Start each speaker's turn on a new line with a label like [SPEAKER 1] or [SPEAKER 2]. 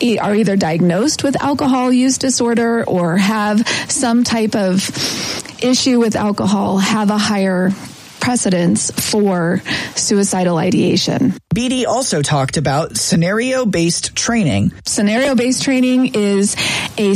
[SPEAKER 1] are either diagnosed with alcohol use disorder or have some type of issue with alcohol have a higher precedence for suicidal ideation.
[SPEAKER 2] Beatty also talked about scenario-based training.
[SPEAKER 1] Scenario-based training is a